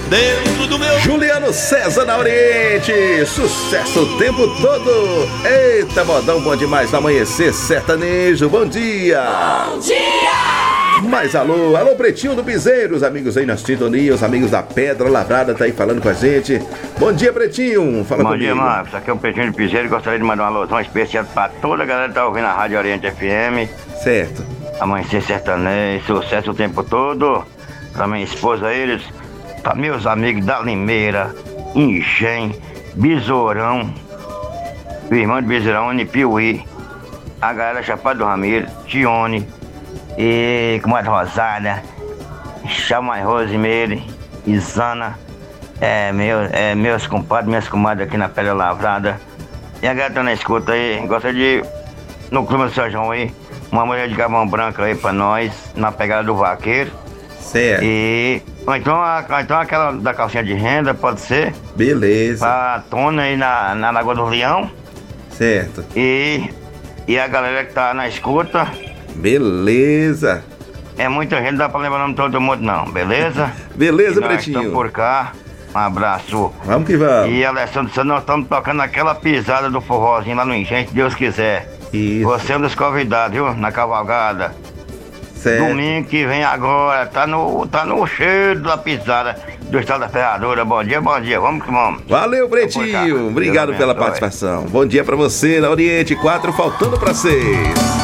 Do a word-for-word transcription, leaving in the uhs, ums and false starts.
dentro do meu... Juliano César na Oriente, sucesso o tempo todo. Eita, modão bom demais no amanhecer sertanejo. Bom dia. Bom dia. Mas alô, alô Pretinho do Piseiro, os amigos aí na sintonia, os amigos da Pedra Lavrada tá aí falando com a gente. Bom dia, Pretinho, fala Bom comigo. dia, Marcos, aqui é o Pretinho do Piseiro. Gostaria de mandar uma alusão especial pra toda a galera que tá ouvindo a Rádio Oriente F M. Certo. Amanhecer sertanejo, sucesso o tempo todo. Pra minha esposa, eles, pra meus amigos da Limeira, Engenho, Besourão, o irmão de Besourão, Nipiuí, a galera Chapada do Ramiro, Tione, e Comadre Rosália, Chamai Rosemary, Isana, é, meu, é, meus compadres, minhas comadres aqui na Pedra Lavrada. E a galera tá na escuta aí, gosta de, no clima do São João aí, uma mulher de gabão branco aí pra nós, na pegada do vaqueiro. Certo. E, ou então, a, ou então aquela da calcinha de renda, pode ser. Beleza. Pra Tona aí na, na Lagoa do Leão. Certo. E, e a galera que tá na escuta. Beleza. É muita gente, não dá pra lembrar o nome de todo mundo não, beleza? Beleza, e nós Pretinho. estamos por cá. Um abraço. Vamos que vamos. E Alessandro Santos, nós estamos tocando aquela pisada do forrozinho lá no Engenho, se Deus quiser. Isso. Você é um dos convidados, viu? Na cavalgada. Certo. Domingo que vem agora, tá no, tá no cheiro da pisada do Estado da Ferradura. Bom dia, bom dia, vamos que vamos. Valeu, Pretinho. Obrigado pela participação. Bom dia pra você na Oriente quatro, faltando pra seis.